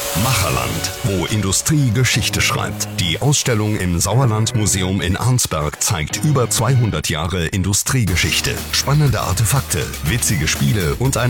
Macherland, wo Industrie Geschichte schreibt. Die Ausstellung im Sauerlandmuseum in Arnsberg zeigt über 200 Jahre Industriegeschichte. Spannende Artefakte, witzige Spiele und ein